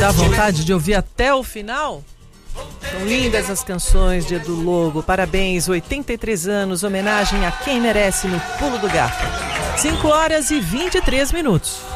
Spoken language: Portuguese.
Dá vontade de ouvir até o final? São lindas as canções de Edu Lobo. Parabéns, 83 anos, homenagem a quem merece no Pulo do Gato. 5 horas e 23 minutos.